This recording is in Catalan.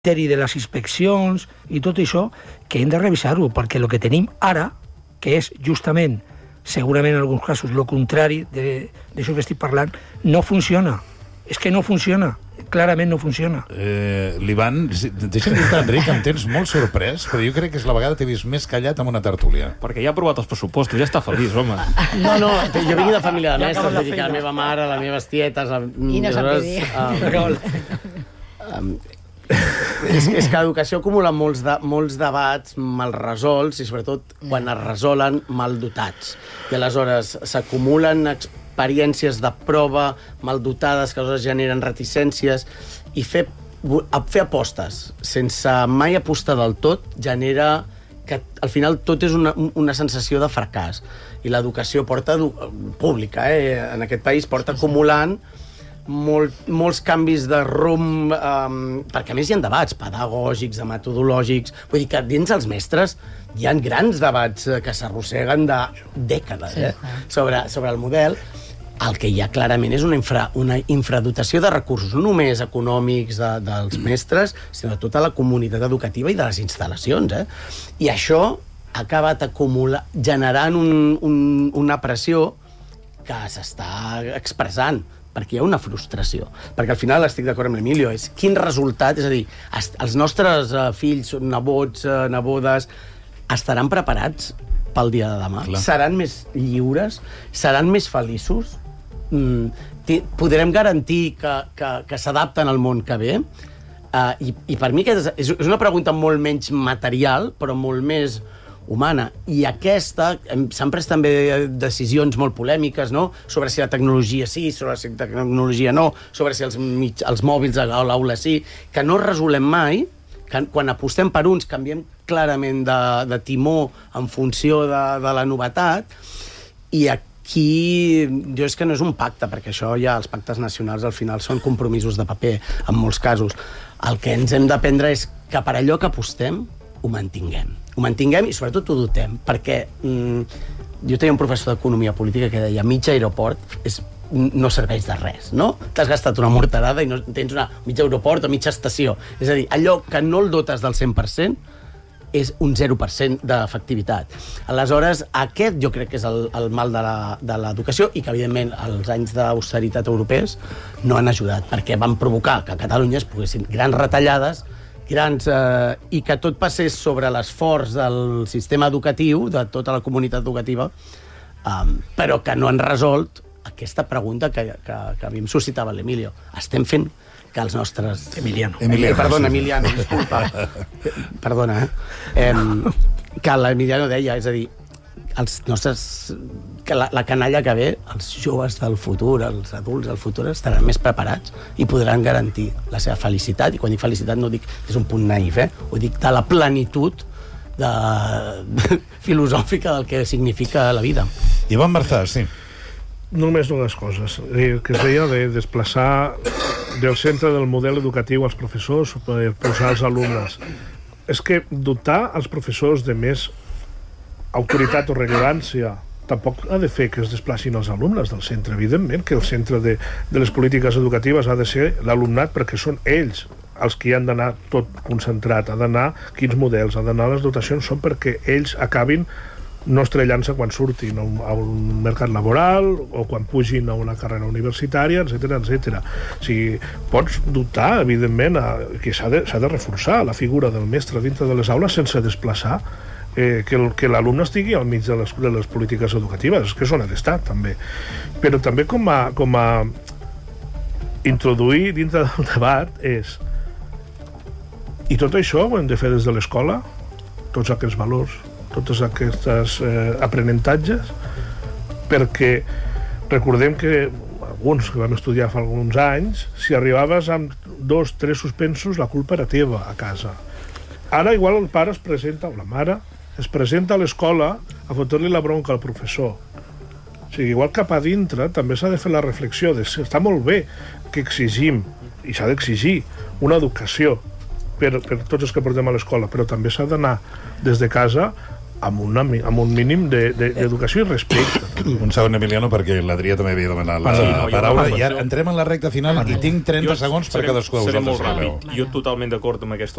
criteri de les inspeccions i tot això, que hem de revisar-ho, perquè el que tenim ara, que és justament, segurament en alguns casos, el contrari d'això que estic parlant, no funciona. És que no funciona. Clarament no funciona. L'Ivan, deixa'm dir-te, Enric, em tens molt sorprès, però jo crec que és la vegada que t'he vist més callat amb una tertúlia. Perquè ja ha aprovat els pressupostos, ja està feliç, home. No, jo vinc de família de mestres, vull dir que la meva mare, les meves tietes... I no sap què dir. És que l'educació acumula molts debats mal resolts i sobretot quan es resolen mal dotats. I aleshores s'acumulen experiències de prova mal dotades que aleshores generen reticències i fer apostes sense mai apostar del tot genera que al final tot és una sensació de fracàs. I l'educació pública en aquest país porta acumulant molts canvis de rumb, perquè a més hi ha debats pedagògics, metodològics, vull dir que dins els mestres hi ha grans debats que s'arrosseguen de dècades sobre el model. El que hi ha clarament és una infradotació de recursos, no només econòmics dels mestres, sinó de tota la comunitat educativa i de les instal·lacions. I això ha acabat generant una pressió que s'està expressant, perquè hi ha una frustració. Perquè al final estic d'acord amb l'Emilio, és quin resultat, és a dir, els nostres fills, nebots, nebodes, estaran preparats pel dia de demà? Clar. Seran més lliures? Seran més feliços? Podrem garantir que s'adapten al món que ve? I per mi és una pregunta molt menys material, però molt més humana. I aquesta, s'han pres també decisions molt polèmiques, no? Sobre si la tecnologia sí, sobre si la tecnologia no, sobre si els mòbils a l'aula sí, que no resolem mai, que quan apostem per uns canviem clarament de timó en funció de la novetat, i aquí jo és que no és un pacte, perquè això ja els pactes nacionals al final són compromisos de paper en molts casos. El que ens hem d'aprendre és que per allò que apostem ho mantinguem i sobretot ho dotem, perquè jo tenia un professor d'economia política que deia mig aeroport no serveix de res, no? T'has gastat una morterada i no tens mig aeroport o mitja estació. És a dir, allò que no el dotes del 100% és un 0% d'efectivitat. Aleshores, aquest jo crec que és el mal de l'educació i que, evidentment, els anys d'austeritat europeus no han ajudat, perquè van provocar que a Catalunya es poguessin grans retallades, i que tot passés sobre l'esforç del sistema educatiu, de tota la comunitat educativa, però que no han resolt aquesta pregunta que a mi em suscitava l'Emilio. Estem fent que els nostres... Emiliano, disculpa. Perdona, que l'Emiliano deia, és a dir, els nostres... que la canalla que ve, els joves del futur, els adults del futur, estaran més preparats i podran garantir la seva felicitat. I quan dic felicitat no dic que és un punt naïf, ho dic de la plenitud filosòfica del que significa la vida. Ivan Barzà, sí. Només dues coses. Que es deia de desplaçar del centre del model educatiu als professors per posar els alumnes. És que dotar els professors de més autoritat o rellevància tampoc ha de fer que es desplacin els alumnes del centre. Evidentment que el centre de les polítiques educatives ha de ser l'alumnat, perquè són ells els que hi han d'anar tot concentrat, ha d'anar quins models, ha d'anar les dotacions, són perquè ells acabin no estrellant-se quan surtin a un mercat laboral o quan pugin a una carrera universitària, etc. O sigui, pots dotar, evidentment, que s'ha de reforçar la figura del mestre dintre de les aules sense desplaçar que l'alumne estigui al mig de les polítiques educatives, que és on ha d'estar, també. Però també com a introduir dintre del debat és... I tot això ho hem de fer des de l'escola, tots aquests valors, tots aquests aprenentatges, perquè recordem que alguns que vam estudiar fa alguns anys, si arribaves amb 2 o 3 suspensos, la culpa era teva a casa. Ara igual el pare es presenta, o la mare, es presenta a l'escola a fotre-li la bronca al professor. O sigui, igual cap a dintre també s'ha de fer la reflexió de si està molt bé que exigim, i s'ha d'exigir, una educació per tots els que portem a l'escola, però també s'ha d'anar des de casa amb un mínim d'educació i respecte. Un segon, Emiliano, perquè l'Adrià també havia demanat la paraula. I ara entrem en la recta final i tinc 30 segons per cadascú de seré vosaltres. molt ràpid. Jo totalment d'acord amb aquesta